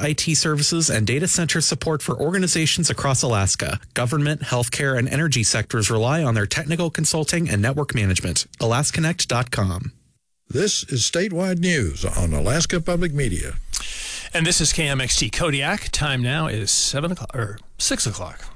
IT services and data center support for organizations across Alaska. Government, healthcare, and energy sectors rely on their technical consulting and network management. AlaskaConnect.com. This is Statewide News on Alaska Public Media. And this is KMXT Kodiak. Time now is 6 o'clock.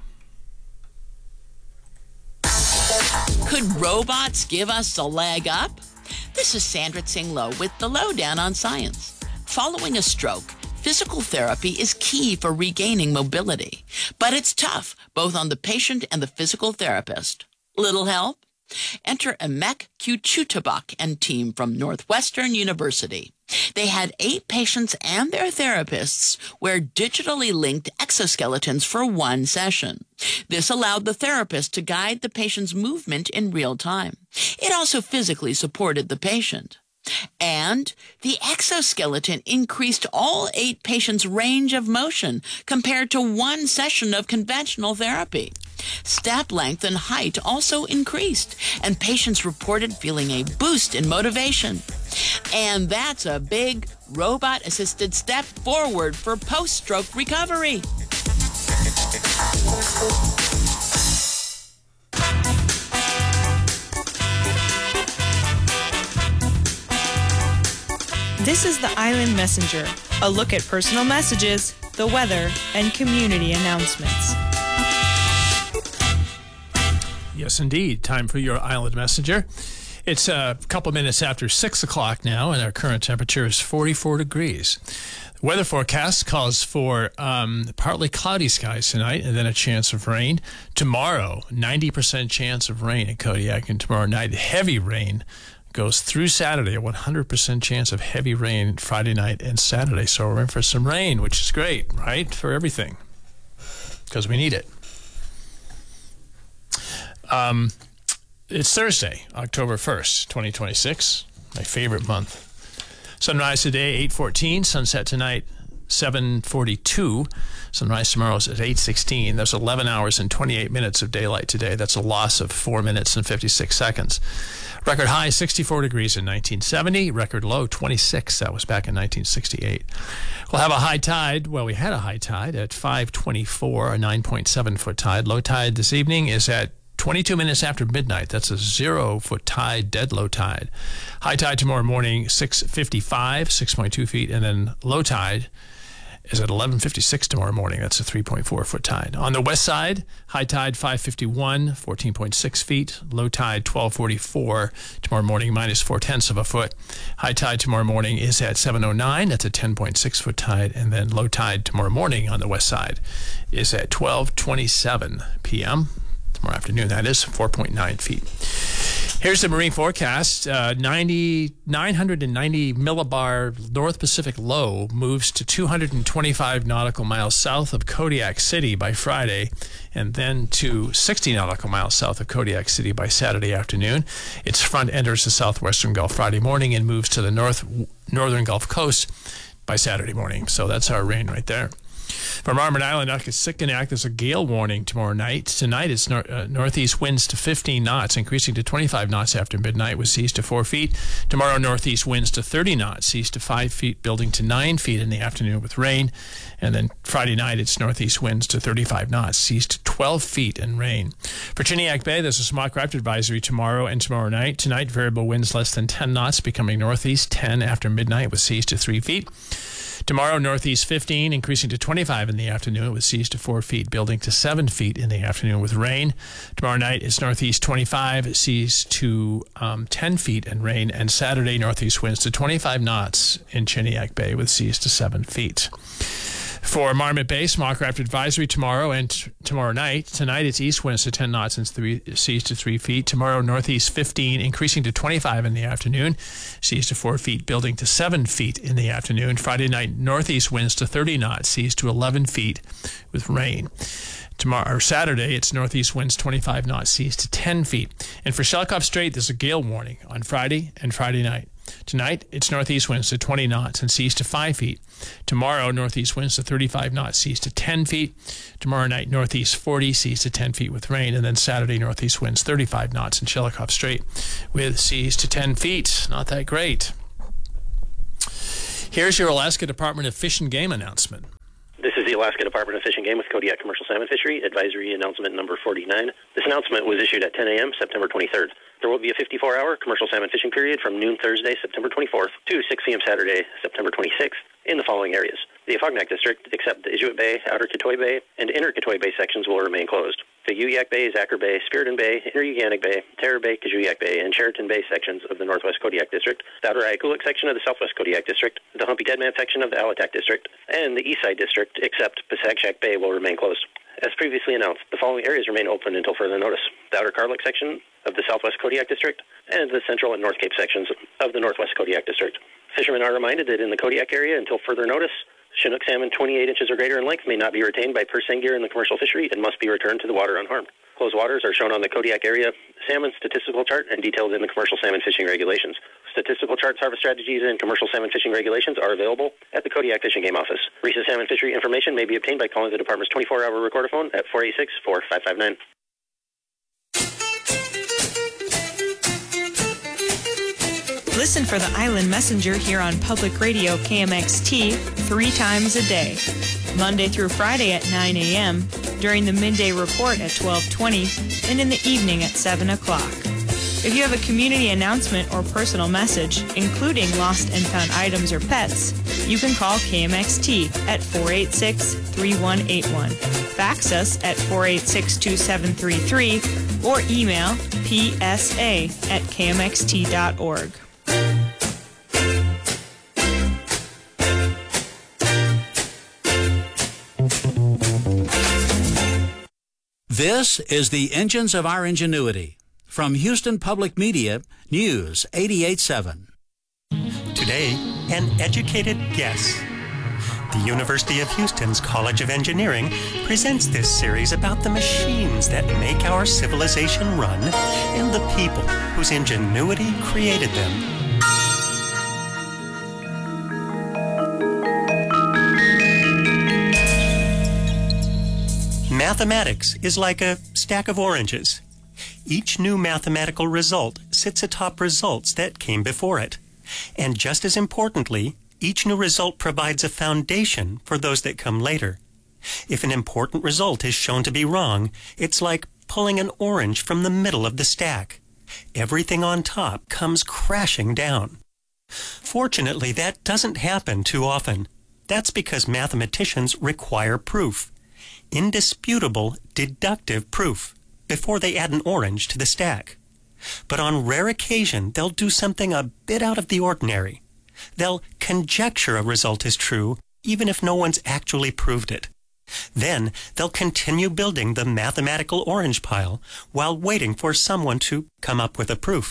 Could robots give us a leg up? This is Sandra Tsing Loh with the Lowdown on Science. Following a stroke, physical therapy is key for regaining mobility. But it's tough, both on the patient and the physical therapist. Little help? Enter Emek Kuchutabak and team from Northwestern University. They had 8 patients and their therapists wear digitally linked exoskeletons for one session. This allowed the therapist to guide the patient's movement in real time. It also physically supported the patient. And the exoskeleton increased all 8 patients' range of motion compared to one session of conventional therapy. Step length and height also increased, and patients reported feeling a boost in motivation. And that's a big robot-assisted step forward for post-stroke recovery. This is the Island Messenger, a look at personal messages, the weather, and community announcements. Yes, indeed. Time for your Island Messenger. It's a couple minutes after 6 o'clock now, and our current temperature is 44 degrees. The weather forecast calls for partly cloudy skies tonight and then a chance of rain. Tomorrow, 90% chance of rain in Kodiak, and tomorrow night, heavy rain goes through Saturday, a 100% chance of heavy rain Friday night and Saturday. So we're in for some rain, which is great, right, for everything, because we need it. It's Thursday, October 1st, 2026, my favorite month. Sunrise today, 8:14. Sunset tonight, 7:42. Sunrise tomorrow's at 8:16. There's 11 hours and 28 minutes of daylight today. That's a loss of 4 minutes and 56 seconds. Record high, 64 degrees in 1970. Record low, 26. That was back in 1968. We'll have a high tide. Well, we had a high tide at 5:24, a 9.7-foot tide. Low tide this evening is at 22 minutes after midnight. That's a 0-foot tide, dead low tide. High tide tomorrow morning, 6:55, 6.2 feet. And then low tide is at 11:56 tomorrow morning. That's a 3.4-foot tide. On the west side, high tide 5:51, 14.6 feet. Low tide 12:44 tomorrow morning, minus 0.4 of a foot. High tide tomorrow morning is at 7:09. That's a 10.6-foot tide. And then low tide tomorrow morning on the west side is at 12:27 p.m. Tomorrow afternoon, that is 4.9 feet. Here's the marine forecast. 990 millibar North Pacific low moves to 225 nautical miles south of Kodiak City by Friday, and then to 60 nautical miles south of Kodiak City by Saturday afternoon. Its front enters the southwestern Gulf Friday morning and moves to the northern Gulf Coast by Saturday morning. So that's our rain right there. From Armand Island, Sikanac, there's a gale warning tomorrow night. Tonight, it's northeast winds to 15 knots, increasing to 25 knots after midnight with seas to 4 feet. Tomorrow, northeast winds to 30 knots, seas to 5 feet, building to 9 feet in the afternoon with rain. And then Friday night, it's northeast winds to 35 knots, seas to 12 feet and rain. For Chiniak Bay, there's a small craft advisory tomorrow and tomorrow night. Tonight, variable winds less than 10 knots, becoming northeast 10 after midnight with seas to 3 feet. Tomorrow, northeast 15, increasing to 25 in the afternoon with seas to 4 feet, building to 7 feet in the afternoon with rain. Tomorrow night is northeast 25, seas to 10 feet and rain. And Saturday, northeast winds to 25 knots in Chiniak Bay with seas to 7 feet. For Marmot Bay, small craft advisory tomorrow and tomorrow night. Tonight, it's east winds to 10 knots and seas to 3 feet. Tomorrow, northeast 15, increasing to 25 in the afternoon. Seas to 4 feet, building to 7 feet in the afternoon. Friday night, northeast winds to 30 knots, seas to 11 feet with rain. Tomorrow or Saturday, it's northeast winds 25 knots, seas to 10 feet. And for Shelikof Strait, there's a gale warning on Friday and Friday night. Tonight, it's northeast winds to 20 knots and seas to 5 feet. Tomorrow, northeast winds to 35 knots, seas to 10 feet. Tomorrow night, northeast 40, seas to 10 feet with rain. And then Saturday, northeast winds 35 knots in Shelikof Strait with seas to 10 feet. Not that great. Here's your Alaska Department of Fish and Game announcement. the Alaska Department of Fish and Game with Kodiak Commercial Salmon Fishery, advisory announcement number 49. This announcement was issued at 10 a.m. September 23rd. There will be a 54-hour commercial salmon fishing period from noon Thursday, September 24th to 6 p.m. Saturday, September 26th in the following areas. The Afognak District, except the Inuit Bay, Outer Kitoi Bay, and Inner Kitoi Bay sections will remain closed. The Uyak Bay, Zacher Bay, Spiriton Bay, Inner Uganik Bay, Terror Bay, Kajuyak Bay, and Cheriton Bay sections of the Northwest Kodiak District, the Outer Ayakulik section of the Southwest Kodiak District, the Humpy Deadman section of the Alatak District, and the Eastside District, except Pasagshak Bay, will remain closed. As previously announced, the following areas remain open until further notice. The Outer Karluk section of the Southwest Kodiak District, and the Central and North Cape sections of the Northwest Kodiak District. Fishermen are reminded that in the Kodiak area, until further notice, Chinook salmon 28 inches or greater in length may not be retained by purse seine gear in the commercial fishery and must be returned to the water unharmed. Closed waters are shown on the Kodiak area salmon statistical chart and detailed in the commercial salmon fishing regulations. Statistical charts, harvest strategies, and commercial salmon fishing regulations are available at the Kodiak Fish and Game Office. Recent salmon fishery information may be obtained by calling the department's 24-hour recorder phone at 486-4559. Listen for the Island Messenger here on Public Radio KMXT 3 times a day, Monday through Friday at 9 a.m., during the midday report at 12:20, and in the evening at 7 o'clock. If you have a community announcement or personal message, including lost and found items or pets, you can call KMXT at 486-3181, fax us at 486-2733, or email psa@kmxt.org. This is the Engines of Our Ingenuity. From Houston Public Media, News 88.7. Today, an educated guess. The University of Houston's College of Engineering presents this series about the machines that make our civilization run and the people whose ingenuity created them. Mathematics is like a stack of oranges. Each new mathematical result sits atop results that came before it. And just as importantly, each new result provides a foundation for those that come later. If an important result is shown to be wrong, it's like pulling an orange from the middle of the stack. Everything on top comes crashing down. Fortunately, that doesn't happen too often. That's because mathematicians require proof. Indisputable deductive proof before they add an orange to the stack. But on rare occasion, they'll do something a bit out of the ordinary. They'll conjecture a result is true, even if no one's actually proved it. Then they'll continue building the mathematical orange pile while waiting for someone to come up with a proof.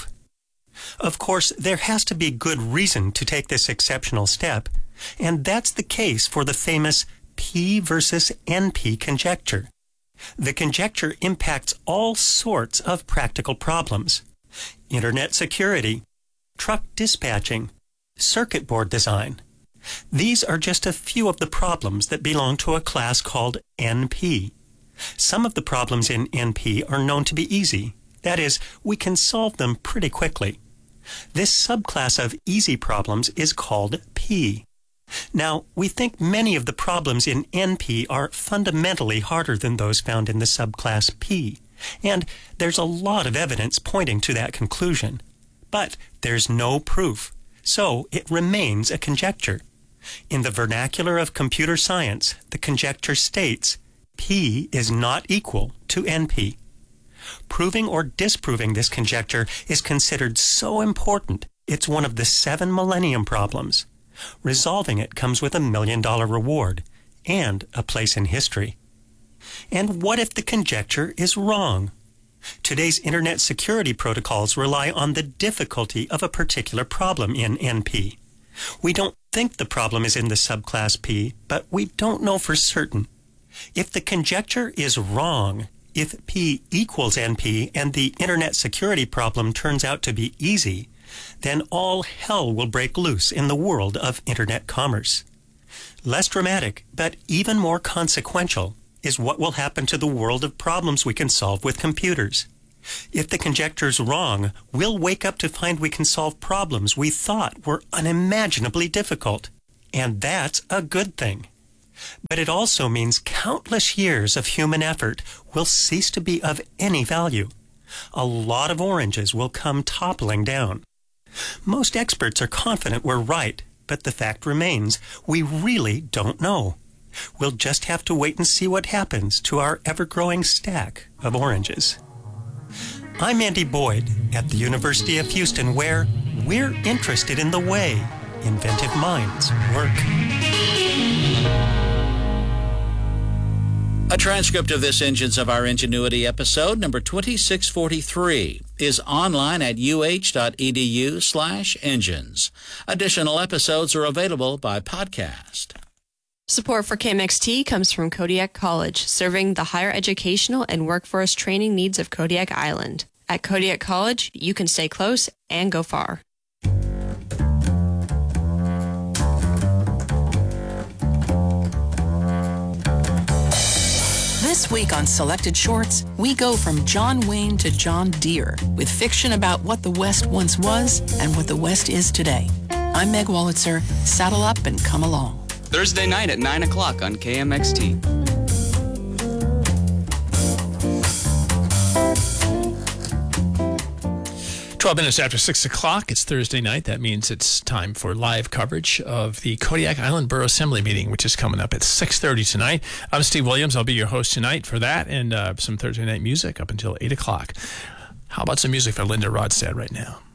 Of course, there has to be good reason to take this exceptional step, and that's the case for the famous P versus NP conjecture. The conjecture impacts all sorts of practical problems: internet security, truck dispatching, circuit board design. These are just a few of the problems that belong to a class called NP. Some of the problems in NP are known to be easy. That is, we can solve them pretty quickly. This subclass of easy problems is called P. Now, we think many of the problems in NP are fundamentally harder than those found in the subclass P, and there's a lot of evidence pointing to that conclusion. But there's no proof, so it remains a conjecture. In the vernacular of computer science, the conjecture states P is not equal to NP. Proving or disproving this conjecture is considered so important, it's one of the 7 millennium problems. Resolving it comes with $1 million reward and a place in history. And what if the conjecture is wrong? Today's internet security protocols rely on the difficulty of a particular problem in NP. We don't think the problem is in the subclass P, but we don't know for certain. If the conjecture is wrong, if P equals NP and the internet security problem turns out to be easy, then all hell will break loose in the world of internet commerce. Less dramatic, but even more consequential, is what will happen to the world of problems we can solve with computers. If the conjecture's wrong, we'll wake up to find we can solve problems we thought were unimaginably difficult. And that's a good thing. But it also means countless years of human effort will cease to be of any value. A lot of oranges will come toppling down. Most experts are confident we're right, but the fact remains, we really don't know. We'll just have to wait and see what happens to our ever-growing stack of oranges. I'm Andy Boyd at the University of Houston, where we're interested in the way inventive minds work. A transcript of this Engines of Our Ingenuity episode, number 2643, is online at uh.edu/engines. Additional episodes are available by podcast. Support for KMXT comes from Kodiak College, serving the higher educational and workforce training needs of Kodiak Island. At Kodiak College, you can stay close and go far. This week on Selected Shorts, we go from John Wayne to John Deere with fiction about what the West once was and what the West is today. I'm Meg Wolitzer. Saddle up and come along. Thursday night at 9 o'clock on KMXT. 12 minutes after 6 o'clock, it's Thursday night. That means it's time for live coverage of the Kodiak Island Borough Assembly meeting, which is coming up at 6:30 tonight. I'm Steve Williams. I'll be your host tonight for that and some Thursday night music up until 8 o'clock. How about some music for Linda Rodstad right now?